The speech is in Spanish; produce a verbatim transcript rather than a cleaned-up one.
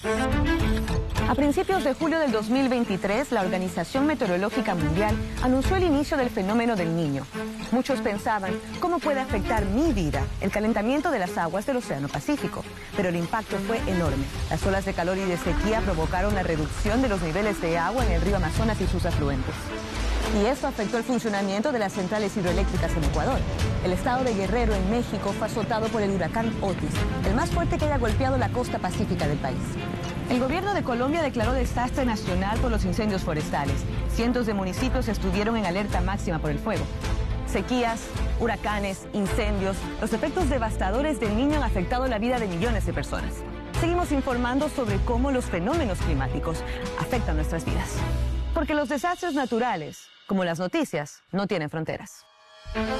A principios de julio del dos mil veintitrés, la Organización Meteorológica Mundial anunció el inicio del fenómeno del Niño. Muchos pensaban, ¿cómo puede afectar mi vida el calentamiento de las aguas del Océano Pacífico? Pero el impacto fue enorme. Las olas de calor y de sequía provocaron la reducción de los niveles de agua en el río Amazonas y sus afluentes. Y esto afectó el funcionamiento de las centrales hidroeléctricas en Ecuador. El estado de Guerrero, en México, fue azotado por el huracán Otis, el más fuerte que haya golpeado la costa pacífica del país. El gobierno de Colombia declaró desastre nacional por los incendios forestales. Cientos de municipios estuvieron en alerta máxima por el fuego. Sequías, huracanes, incendios, los efectos devastadores del Niño han afectado la vida de millones de personas. Seguimos informando sobre cómo los fenómenos climáticos afectan nuestras vidas. Porque los desastres naturales, como las noticias, no tienen fronteras.